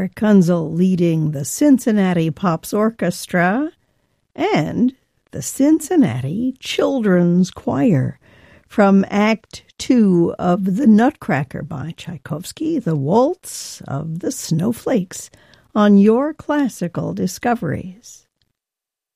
Eric Kunzel leading the Cincinnati Pops Orchestra and the Cincinnati Children's Choir from Act 2 of The Nutcracker by Tchaikovsky, the Waltz of the Snowflakes, on Your Classical Discoveries.